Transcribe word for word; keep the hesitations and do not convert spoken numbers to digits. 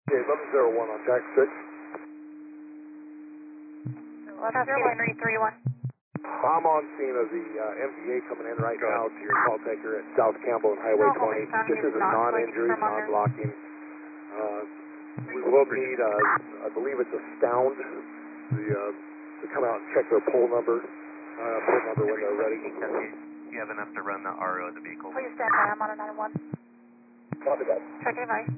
Okay, eleven zero one on track six. eleven zero one, Henry three one. I'm on scene of the uh, M V A coming in right now to your call taker at South Campbell and Highway No, twenty. Hometown This is is a not non-injury, collecting from under. non-blocking. Uh, we will need, uh, I believe it's a sound, the, uh, to come out and check their pull number, uh, pull number when they're ready. You have enough to run the R O of the vehicle. Please stand by, I'm on a nine one. Copy that. Check device.